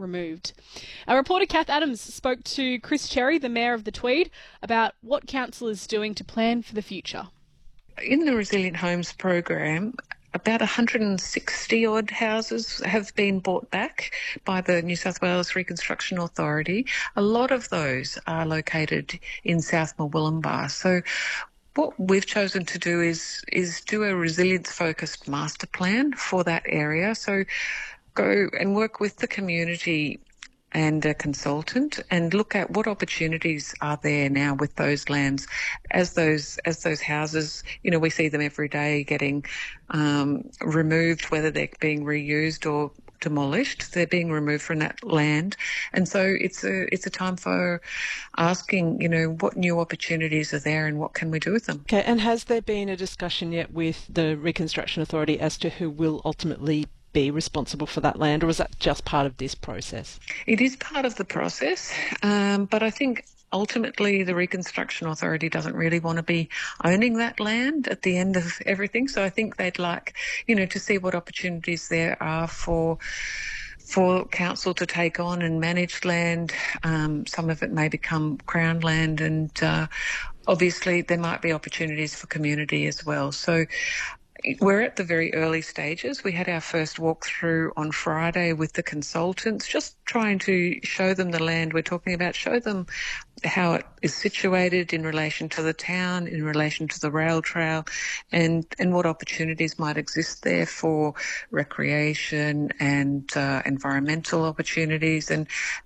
removed. Our reporter Kath Adams spoke to Chris Cherry, the Mayor of the Tweed, about what council is doing to plan for the future. In the Resilient Homes program, about 160 odd houses have been bought back by the New South Wales Reconstruction Authority. A lot of those are located in South Murwillumbah. So what we've chosen to do is do a resilience-focused master plan for that area. So go and work with the community and a consultant and look at what opportunities are there now with those lands as those houses, we see them every day getting removed, whether they're being reused or demolished. They're being removed from that land. And so it's a time for asking, what new opportunities are there and what can we do with them. Okay, and has there been a discussion yet with the Reconstruction Authority as to who will ultimately be responsible for that land, or is that just part of this process? It is part of the process, but I think ultimately the Reconstruction Authority doesn't really want to be owning that land at the end of everything. So I think they'd like, to see what opportunities there are for council to take on and manage land. Some of it may become Crown land, and obviously there might be opportunities for community as well. So we're at the very early stages. We had our first walkthrough on Friday with the consultants, just trying to show them the land we're talking about, show them how it is situated in relation to the town, in relation to the rail trail, and what opportunities might exist there for recreation and environmental opportunities, and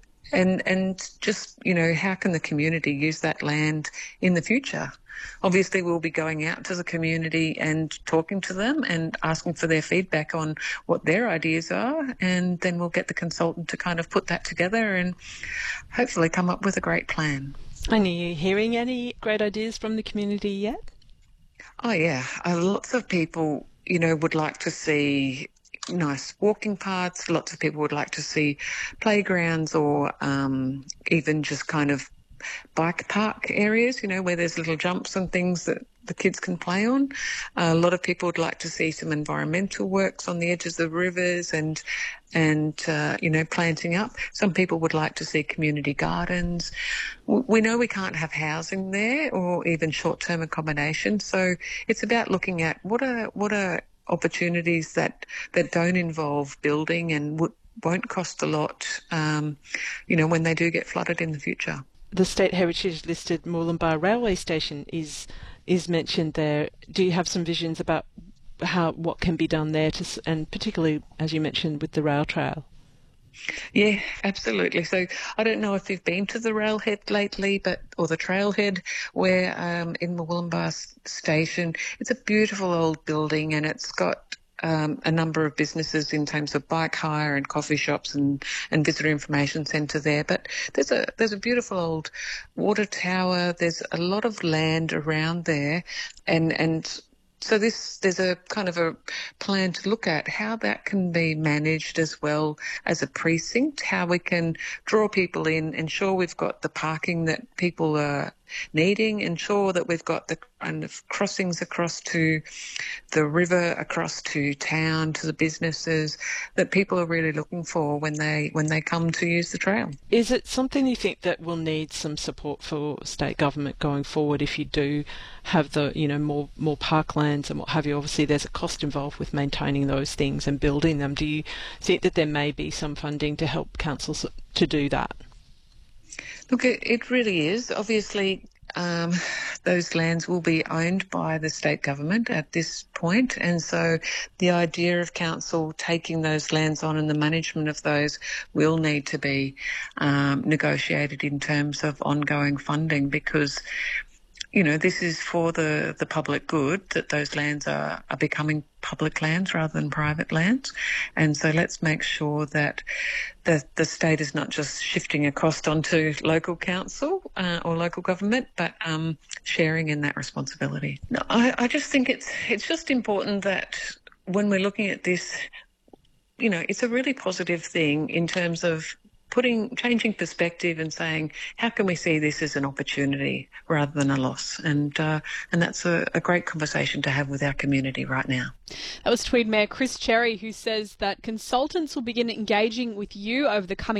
just, how can the community use that land in the future? Obviously, we'll be going out to the community and talking to them and asking for their feedback on what their ideas are, and then we'll get the consultant to kind of put that together and hopefully come up with a great plan. And are you hearing any great ideas from the community yet? Oh, yeah. Lots of people, would like to see nice walking paths. Lots of people would like to see playgrounds or even just kind of bike park areas, where there's little jumps and things that the kids can play on. A lot of people would like to see some environmental works on the edges of rivers and planting up. Some people would like to see community gardens. We know we can't have housing there or even short-term accommodation, so it's about looking at what are opportunities that don't involve building and won't cost a lot, when they do get flooded in the future. The State Heritage listed Murwillumbah Railway Station is mentioned there. Do you have some visions about what can be done there, and particularly, as you mentioned, with the rail trail? Yeah, absolutely. So I don't know if you've been to the railhead lately, or the trailhead, where in Murwillumbah Station, it's a beautiful old building, and it's got a number of businesses in terms of bike hire and coffee shops and visitor information centre there. But there's a beautiful old water tower. There's a lot of land around there, and so there's a kind of a plan to look at how that can be managed as well as a precinct, how we can draw people in, ensure we've got the parking that people are needing, ensure that we've got the kind of crossings across to the river, across to town, to the businesses that people are really looking for when they come to use the trail. Is it something you think that will need some support for state government going forward if you do have the more parklands and what have you? Obviously there's a cost involved with maintaining those things and building them. Do you think that there may be some funding to help councils to do that? Look, it really is. Obviously, those lands will be owned by the state government at this point, and so the idea of council taking those lands on and the management of those will need to be negotiated in terms of ongoing funding, because this is for the public good, that those lands are becoming public lands rather than private lands. And so let's make sure that the state is not just shifting a cost onto local council or local government, but sharing in that responsibility. No, I just think it's just important that when we're looking at this, it's a really positive thing in terms of changing perspective and saying, how can we see this as an opportunity rather than a loss? And that's a great conversation to have with our community right now. That was Tweed Mayor Chris Cherry, who says that consultants will begin engaging with you over the coming